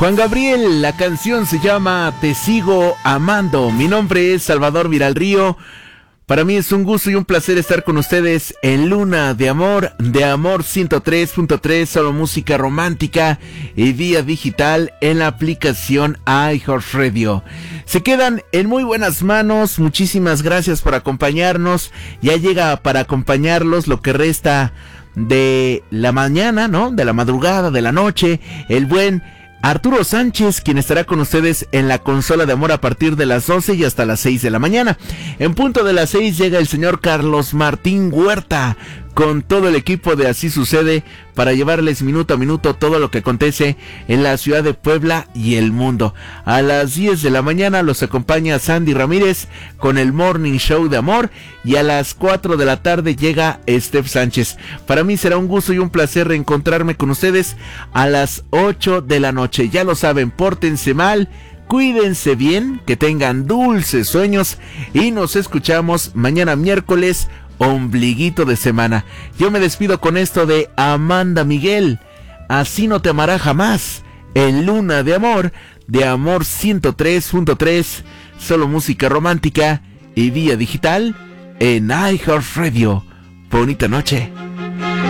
Juan Gabriel, la canción se llama Te Sigo Amando. Mi nombre es Salvador Viralrío. Para mí es un gusto y un placer estar con ustedes en Luna de Amor 103.3, solo música romántica y vía digital en la aplicación iHeartRadio. Se quedan en muy buenas manos, muchísimas gracias por acompañarnos. Ya llega para acompañarlos lo que resta de la mañana, ¿no? De la madrugada, de la noche, el buen Arturo Sánchez, quien estará con ustedes en la consola de amor a partir de las 12 y hasta las 6 de la mañana. En punto de las 6 llega el señor Carlos Martín Huerta con todo el equipo de Así Sucede para llevarles minuto a minuto todo lo que acontece en la ciudad de Puebla y el mundo. A las 10 de la mañana los acompaña Sandy Ramírez con el Morning Show de Amor y a las 4 de la tarde llega Steph Sánchez. Para mí será un gusto y un placer reencontrarme con ustedes a las 8 de la noche. Ya lo saben, pórtense mal, cuídense bien, que tengan dulces sueños y nos escuchamos mañana miércoles, ombliguito de semana. Yo me despido con esto de Amanda Miguel, Así no te amará jamás, en Luna de Amor 103.3, solo música romántica y vía digital en iHeartRadio. Bonita noche.